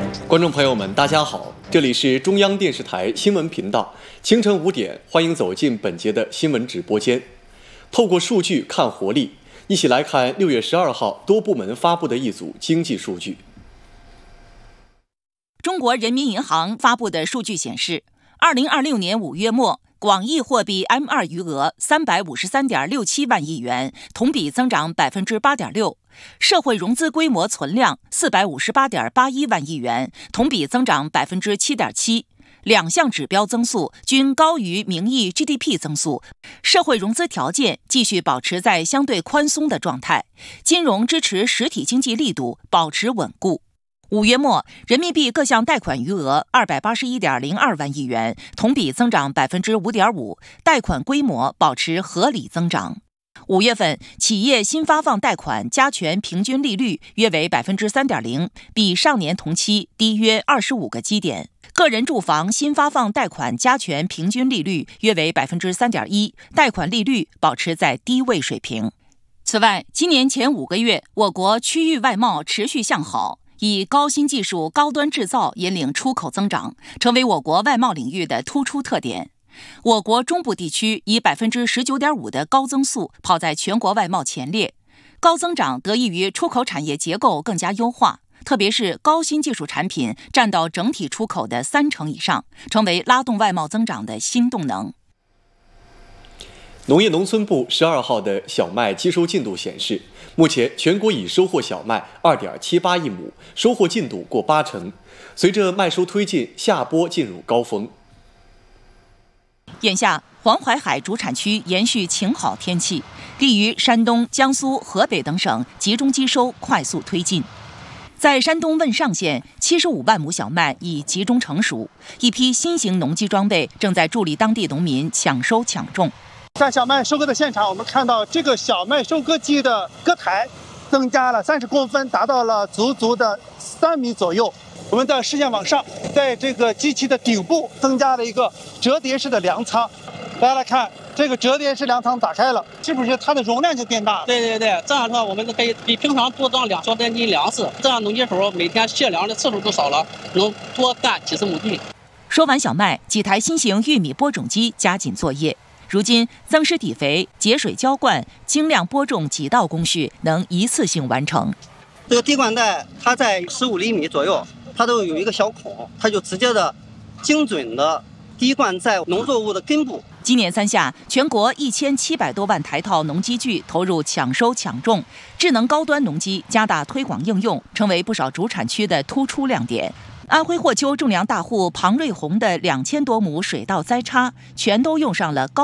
观众朋友们，大家好，这里是中央电视台新闻频道，清晨5点，欢迎走进本节的新闻直播间。透过数据看活力，一起来看6月12号多部门发布的一组经济数据。 中国人民银行发布的数据显示，2026年5月末，广义货币 M2 余额353.67万亿元，同比增长8.6%；社会融资规模存量458.81万亿元，同比增长7.7%。两项指标增速均高于名义 GDP 增速，社会融资条件继续保持在相对宽松的状态，金融支持实体经济力度保持稳固。5月末，人民币各项贷款余额281.02万亿元，同比增长5.5%，贷款规模保持合理增长。5月份，企业新发放贷款加权平均利率约为3.0%，比上年同期低约25个基点。个人住房新发放贷款加权平均利率约为3.1%，贷款利率保持在低位水平。此外，今年前5个月，我国区域外贸持续向好，以高新技术、高端制造引领出口增长，成为我国外贸领域的突出特点。我国中部地区以19.5%的高增速跑在全国外贸前列，高增长得益于出口产业结构更加优化，特别是高新技术产品占到整体出口的30%以上，成为拉动外贸增长的新动能。 农业农村部12号的小麦机收进度显示，目前全国已收获小麦2.78亿亩，收获进度过80%。随着麦收推进，下播进入高峰。 眼下，黄淮海主产区延续晴好天气，利于山东、江苏、河北等省集中机收快速推进。在山东汶上县，75万亩小麦已集中成熟，一批新型农机装备正在助力当地农民抢收抢种。 在小麦收割的现场，我们看到这个小麦收割机的割台增加了30公分，达到了足足的3米左右。我们的视线往上，在这个机器的顶部增加了一个折叠式的粮仓。大家来看，这个折叠式粮仓打开了，是不是它的容量就变大了？ 对，这样的话我们就可以比平常多装2小点斤粮食，这样农机手每天卸粮的次数就少了，能多干几十亩地。 收完小麦，几台新型玉米播种机加紧作业。如今，增施底肥、节水浇灌、精量播种几道工序能一次性完成。 这个滴灌带它在15厘米左右，它都有一个小孔，它就直接的、精准的滴灌在农作物的根部。 今年3夏，全国1700多万台套农机具投入抢收抢种，智能高端农机加大推广应用，成为不少主产区的突出亮点。安徽霍邱种粮大户庞瑞红的2000多亩水稻栽插，全都用上了高